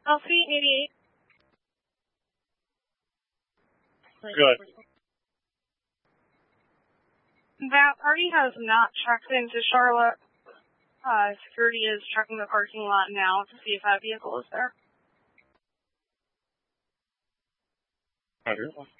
LC88. Good. That party has not checked into Charlotte. Security is checking the parking lot now to see if that vehicle is there. Roger.